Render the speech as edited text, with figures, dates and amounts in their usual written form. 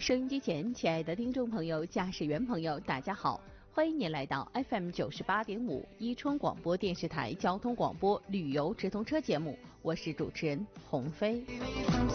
收音机前，亲爱的听众朋友、驾驶员朋友，大家好，欢迎您来到 FM 98.5伊春广播电视台交通广播旅游直通车节目，我是主持人鸿飞。